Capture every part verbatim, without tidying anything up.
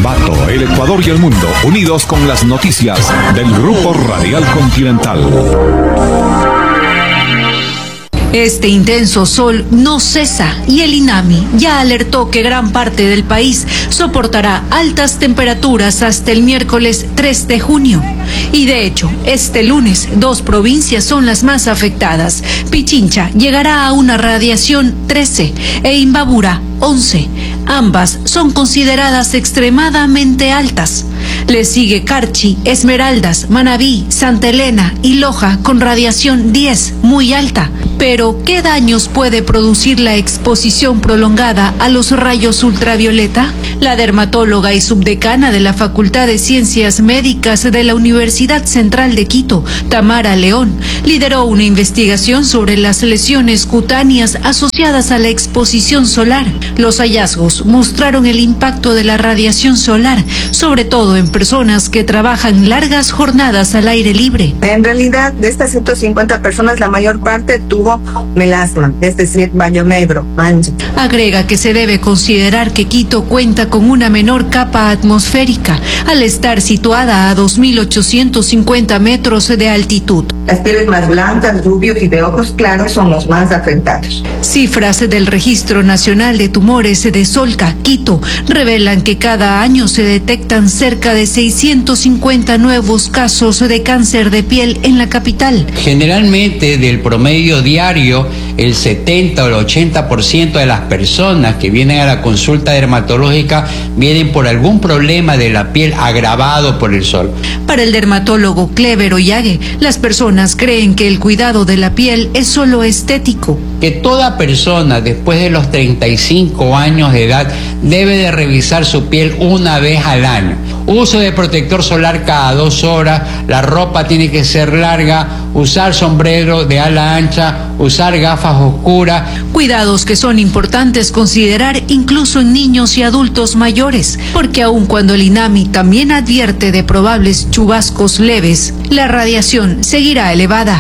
Ambato, el Ecuador y el mundo, unidos con las noticias del Grupo Radial Continental. Este intenso sol no cesa y el INAMI ya alertó que gran parte del país soportará altas temperaturas hasta el miércoles tres de junio. Y de hecho, este lunes, dos provincias son las más afectadas. Pichincha llegará a una radiación trece e Imbabura once. Ambas son consideradas extremadamente altas. Le sigue Carchi, Esmeraldas, Manabí, Santa Elena y Loja con radiación diez, muy alta. Pero, ¿qué daños puede producir la exposición prolongada a los rayos ultravioleta? La dermatóloga y subdecana de la Facultad de Ciencias Médicas de la Universidad Central de Quito, Tamara León, lideró una investigación sobre las lesiones cutáneas asociadas a la exposición solar. Los hallazgos mostraron el impacto de la radiación solar, sobre todo en personas que trabajan largas jornadas al aire libre. En realidad, de estas ciento cincuenta personas, la mayor parte tuvo melasma, es decir, baño negro, mancha. Agrega que se debe considerar que Quito cuenta con una menor capa atmosférica, al estar situada a dos mil ochocientos cincuenta metros de altitud. Las pieles más blancas, rubios y de ojos claros son los más afectados. Cifras del Registro Nacional de Tumores de Solca, Quito, revelan que cada año se detectan cerca de seiscientos cincuenta nuevos casos de cáncer de piel en la capital. Generalmente, del promedio diario, el setenta o el ochenta por ciento de las personas que vienen a la consulta dermatológica vienen por algún problema de la piel agravado por el sol. Para el dermatólogo Clever Ollague, las personas creen que el cuidado de la piel es solo estético. Que toda persona después de los treinta y cinco años de edad debe de revisar su piel una vez al año. Uso de protector solar cada dos horas, la ropa tiene que ser larga, usar sombrero de ala ancha, usar gafas oscuras. Cuidados que son importantes considerar incluso en niños y adultos mayores, porque aun cuando el INAMI también advierte de probables chubascos leves, la radiación seguirá elevada.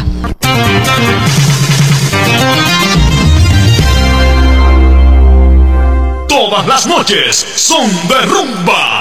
Todas las noches son de rumba.